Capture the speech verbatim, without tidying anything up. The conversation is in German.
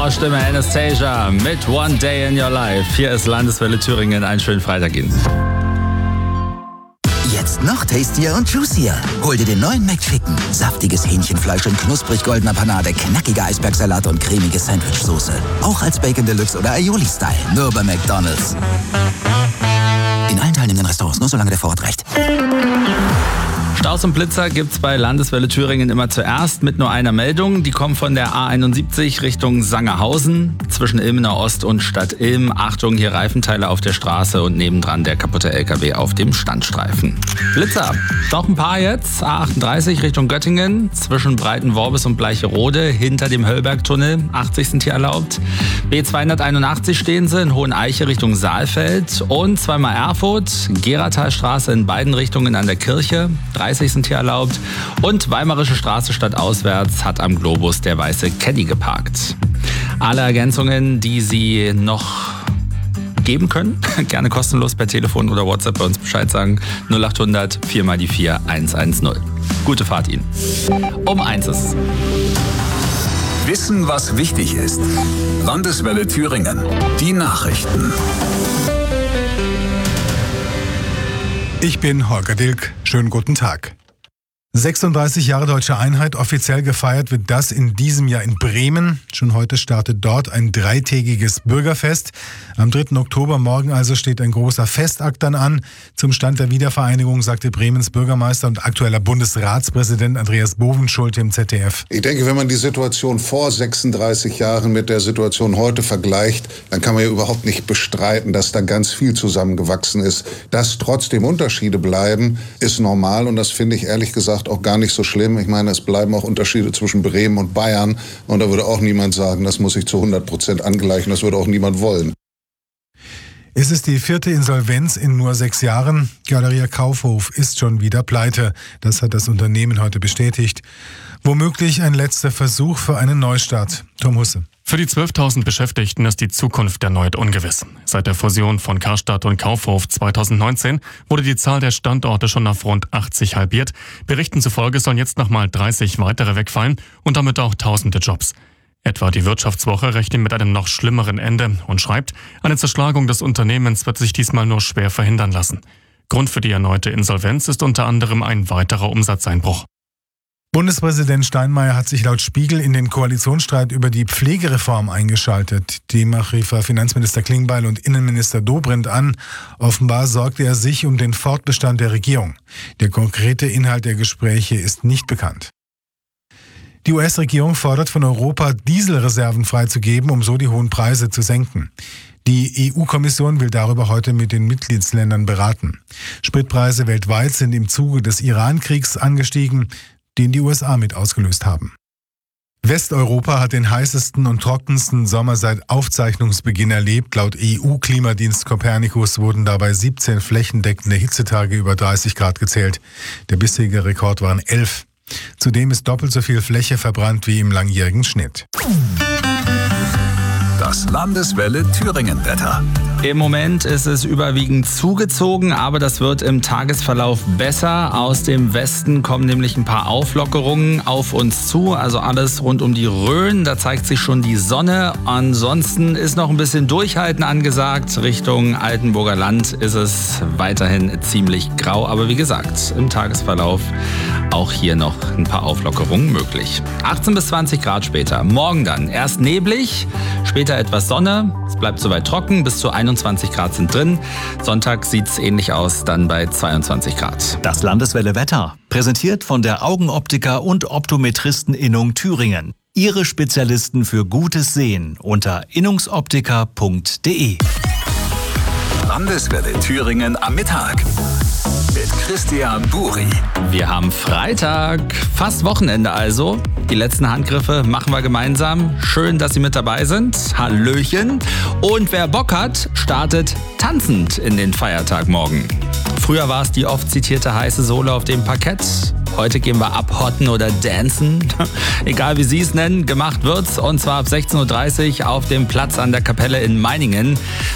Powerstimme Anastasia mit One Day in Your Life. Hier ist Landeswelle Thüringen. Einen schönen Freitag Ihnen. Jetzt noch tastier und juicier. Hol dir den neuen McChicken. Saftiges Hähnchenfleisch in knusprig goldener Panade, knackiger Eisbergsalat und cremige Sandwichsoße. Auch als Bacon Deluxe oder Aioli-Style. Nur bei McDonald's. In allen teilnehmenden Restaurants, nur solange der Vorrat reicht. Staus und Blitzer gibt's bei Landeswelle Thüringen immer zuerst mit nur einer Meldung. Die kommt von der A einundsiebzig Richtung Sangerhausen zwischen Ilmenau Ost und Stadt Ilm. Achtung, hier Reifenteile auf der Straße und nebendran der kaputte L K W auf dem Standstreifen. Blitzer, doch ein paar jetzt. A achtunddreißig Richtung Göttingen zwischen Breitenworbis und Bleicherode hinter dem Höllbergtunnel. achtzig sind hier erlaubt. B zweihunderteinundachtzig stehen sie in Hoheneiche Richtung Saalfeld und zweimal Erfurt. Geratalstraße in beiden Richtungen an der Kirche. dreißig sind hier erlaubt. Und Weimarische Straße stadtauswärts hat am Globus der weiße Caddy geparkt. Alle Ergänzungen, die Sie noch geben können, gerne kostenlos per Telefon oder WhatsApp bei uns Bescheid sagen. null achthundert vier mal die vier eins eins null. Gute Fahrt Ihnen. Um eins ist es. Wissen, was wichtig ist. Landeswelle Thüringen. Die Nachrichten. Ich bin Holger Dilk. Schönen guten Tag. sechsunddreißig Jahre Deutsche Einheit. Offiziell gefeiert wird das in diesem Jahr in Bremen. Schon heute startet dort ein dreitägiges Bürgerfest. Am dritten Oktober, morgen also, steht ein großer Festakt dann an. Zum Stand der Wiedervereinigung sagte Bremens Bürgermeister und aktueller Bundesratspräsident Andreas Bovenschulte im Z D F. Ich denke, wenn man die Situation vor sechsunddreißig Jahren mit der Situation heute vergleicht, dann kann man ja überhaupt nicht bestreiten, dass da ganz viel zusammengewachsen ist. Dass trotzdem Unterschiede bleiben, ist normal und das finde ich ehrlich gesagt auch gar nicht so schlimm. Ich meine, es bleiben auch Unterschiede zwischen Bremen und Bayern und da würde auch niemand sagen, das muss ich zu hundert Prozent angleichen, das würde auch niemand wollen. Es ist die vierte Insolvenz in nur sechs Jahren. Galeria Kaufhof ist schon wieder pleite. Das hat das Unternehmen heute bestätigt. Womöglich ein letzter Versuch für einen Neustart. Tom Husse. Für die zwölftausend Beschäftigten ist die Zukunft erneut ungewiss. Seit der Fusion von Karstadt und Kaufhof zweitausendneunzehn wurde die Zahl der Standorte schon auf rund achtzig halbiert. Berichten zufolge sollen jetzt nochmal dreißig weitere wegfallen und damit auch tausende Jobs. Etwa die Wirtschaftswoche rechnet mit einem noch schlimmeren Ende und schreibt, eine Zerschlagung des Unternehmens wird sich diesmal nur schwer verhindern lassen. Grund für die erneute Insolvenz ist unter anderem ein weiterer Umsatzeinbruch. Bundespräsident Steinmeier hat sich laut Spiegel in den Koalitionsstreit über die Pflegereform eingeschaltet. Demnach rief er Finanzminister Klingbeil und Innenminister Dobrindt an. Offenbar sorgte er sich um den Fortbestand der Regierung. Der konkrete Inhalt der Gespräche ist nicht bekannt. Die U S-Regierung fordert von Europa, Dieselreserven freizugeben, um so die hohen Preise zu senken. Die E U-Kommission will darüber heute mit den Mitgliedsländern beraten. Spritpreise weltweit sind im Zuge des Iran-Kriegs angestiegen, den die U S A mit ausgelöst haben. Westeuropa hat den heißesten und trockensten Sommer seit Aufzeichnungsbeginn erlebt. Laut E U-Klimadienst Copernicus wurden dabei siebzehn flächendeckende Hitzetage über dreißig Grad gezählt. Der bisherige Rekord waren elf. Zudem ist doppelt so viel Fläche verbrannt wie im langjährigen Schnitt. Das Landeswelle Thüringen Wetter. Im Moment ist es überwiegend zugezogen, aber das wird im Tagesverlauf besser. Aus dem Westen kommen nämlich ein paar Auflockerungen auf uns zu, also alles rund um die Rhön. Da zeigt sich schon die Sonne. Ansonsten ist noch ein bisschen Durchhalten angesagt. Richtung Altenburger Land ist es weiterhin ziemlich grau, aber wie gesagt, im Tagesverlauf auch hier noch ein paar Auflockerungen möglich. achtzehn bis zwanzig Grad später. Morgen dann erst neblig, später etwas Sonne. Es bleibt soweit trocken, bis zu einundzwanzig Grad sind drin. Sonntag sieht es ähnlich aus, dann bei zweiundzwanzig Grad. Das Landeswelle Wetter, präsentiert von der Augenoptiker und Optometristen-Innung Thüringen. Ihre Spezialisten für gutes Sehen unter innungsoptiker punkt de. Landeswelle Thüringen am Mittag. Mit Christian Buri. Wir haben Freitag, fast Wochenende also. Die letzten Handgriffe machen wir gemeinsam. Schön, dass Sie mit dabei sind. Hallöchen. Und wer Bock hat, startet tanzend in den Feiertag morgen. Früher war es die oft zitierte heiße Sohle auf dem Parkett. Heute gehen wir abhotten oder dancen. Egal wie Sie es nennen, gemacht wird's. Und zwar ab sechzehn Uhr dreißig auf dem Platz an der Kapelle in Meiningen.